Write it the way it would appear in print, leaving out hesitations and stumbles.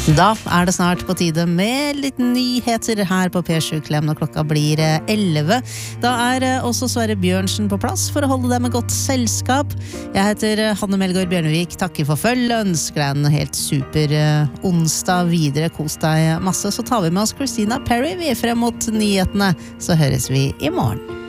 Da det snart på tide med litt nyheter her på P7 Klem når klokka blir 11. Da også Sverre Bjørnsen på plass for å holde deg med godt selskap. Jeg heter Hanne Melgaard Bjørnevik, takker for følg, ønsker deg en helt super onsdag videre, kos deg masse. Så tar vi med oss Christina Perry, vi frem mot nyhetene, så høres vi i morgen.